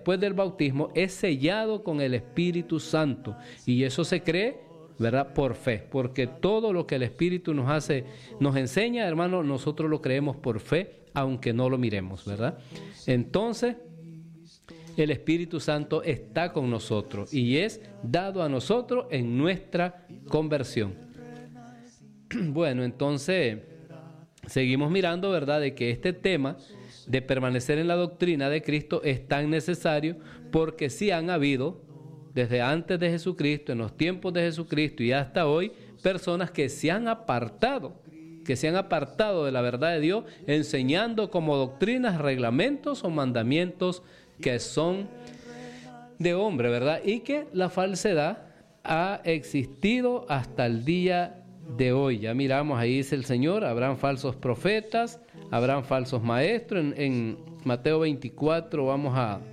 después del bautismo, es sellado con el Espíritu Santo. Y eso se cree, ¿verdad?, por fe, porque todo lo que el Espíritu nos enseña, hermano, nosotros lo creemos por fe, aunque no lo miremos, ¿verdad? Entonces, el Espíritu Santo está con nosotros y es dado a nosotros en nuestra conversión. Bueno, entonces, seguimos mirando, ¿verdad?, de que este tema de permanecer en la doctrina de Cristo es tan necesario porque sí han habido, desde antes de Jesucristo, en los tiempos de Jesucristo y hasta hoy, personas que se han apartado de la verdad de Dios, enseñando como doctrinas, reglamentos o mandamientos que son de hombre, ¿verdad? Y que la falsedad ha existido hasta el día de hoy. Ya miramos, ahí dice el Señor, habrán falsos profetas, habrán falsos maestros. En Mateo 24 vamos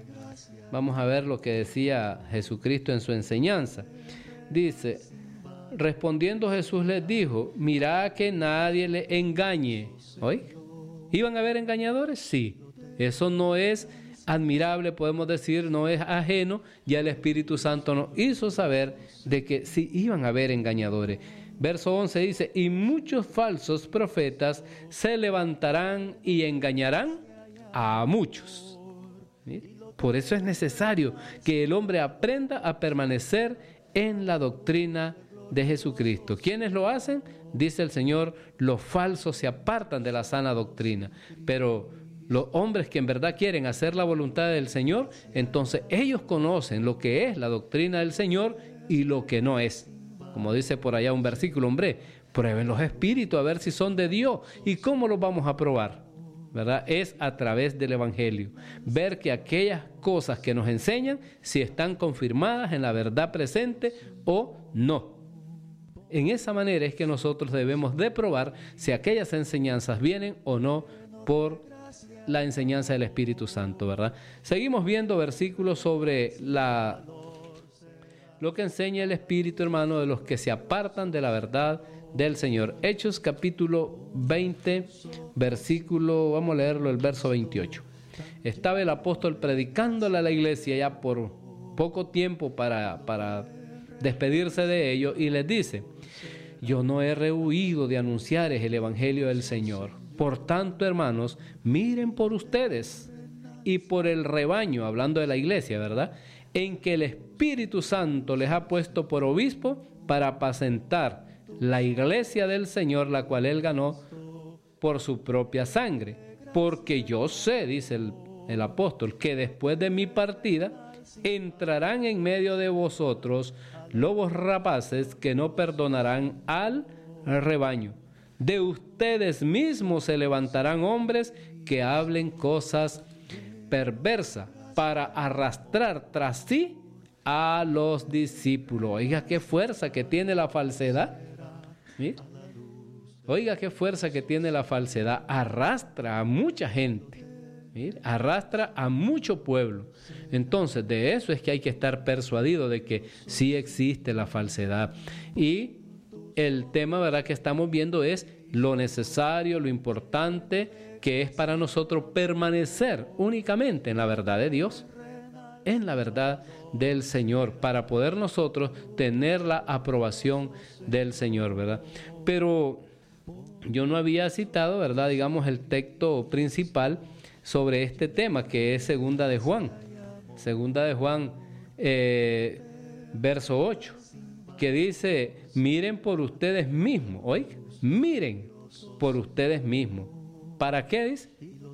a ver lo que decía Jesucristo en su enseñanza. Dice, respondiendo Jesús les dijo, mirad que nadie le engañe. ¿Oí? ¿Iban a haber engañadores? Sí. Eso no es admirable, podemos decir, no es ajeno. Ya el Espíritu Santo nos hizo saber de que sí iban a haber engañadores. Verso 11 dice, y muchos falsos profetas se levantarán y engañarán a muchos. ¿Sí? Por eso es necesario que el hombre aprenda a permanecer en la doctrina de Jesucristo. ¿Quiénes lo hacen? Dice el Señor, los falsos se apartan de la sana doctrina, pero los hombres que en verdad quieren hacer la voluntad del Señor, entonces ellos conocen lo que es la doctrina del Señor y lo que no es. Como dice por allá un versículo, hombre, prueben los espíritus a ver si son de Dios. ¿Y cómo los vamos a probar? ¿Verdad? Es a través del Evangelio. Ver que aquellas cosas que nos enseñan, si están confirmadas en la verdad presente o no. En esa manera es que nosotros debemos de probar si aquellas enseñanzas vienen o no por la enseñanza del Espíritu Santo, ¿verdad? Seguimos viendo versículos sobre lo que enseña el Espíritu, hermano, de los que se apartan de la verdad del Señor. Hechos capítulo 20, versículo, vamos a leerlo, el verso 28. Estaba el apóstol predicándole a la iglesia ya por poco tiempo para despedirse de ellos y les dice, yo no he rehuido de anunciarles el Evangelio del Señor. Por tanto, hermanos, miren por ustedes y por el rebaño, hablando de la iglesia, ¿verdad?, en que el Espíritu Santo les ha puesto por obispo para apacentar la iglesia del Señor, la cual Él ganó por su propia sangre. Porque yo sé, dice el apóstol, que después de mi partida entrarán en medio de vosotros lobos rapaces que no perdonarán al rebaño. De ustedes mismos se levantarán hombres que hablen cosas perversas para arrastrar tras sí a los discípulos. Oiga, qué fuerza que tiene la falsedad. ¿Sí? Oiga, qué fuerza que tiene la falsedad. Arrastra a mucha gente. ¿Sí? Arrastra a mucho pueblo. Entonces, de eso es que hay que estar persuadido de que sí existe la falsedad. Y el tema, ¿verdad?, que estamos viendo es lo necesario, lo importante que es para nosotros permanecer únicamente en la verdad de Dios, en la verdad del Señor, para poder nosotros tener la aprobación del Señor, ¿verdad? Pero yo no había citado, ¿verdad?, digamos, el texto principal sobre este tema, que es Segunda de Juan, verso 8, que dice, miren por ustedes mismos, oiga, miren por ustedes mismos. ¿Para qué dice?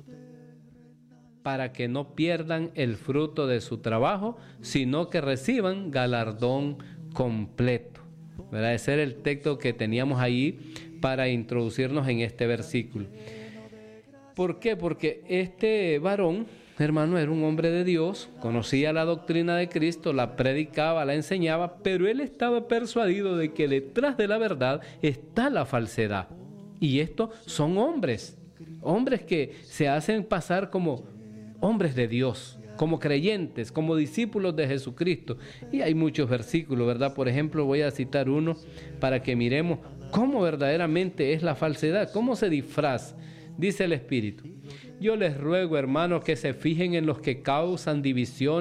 Para que no pierdan el fruto de su trabajo, sino que reciban galardón completo. ¿Verdad? Ese era el texto que teníamos ahí para introducirnos en este versículo. ¿Por qué? Porque este varón, hermano, era un hombre de Dios, conocía la doctrina de Cristo, la predicaba, la enseñaba, pero él estaba persuadido de que detrás de la verdad está la falsedad. Y estos son hombres que se hacen pasar como hombres de Dios, como creyentes, como discípulos de Jesucristo. Y hay muchos versículos, ¿verdad? Por ejemplo, voy a citar uno para que miremos cómo verdaderamente es la falsedad, cómo se disfraza. Dice el Espíritu, yo les ruego, hermanos, que se fijen en los que causan división